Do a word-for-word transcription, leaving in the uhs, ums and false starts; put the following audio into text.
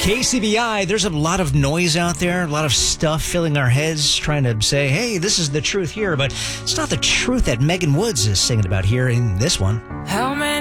K C B I, there's a lot of noise out there, a lot of stuff filling our heads, trying to say, hey, this is the truth here, but it's not the truth that Megan Woods is singing about here in this one. How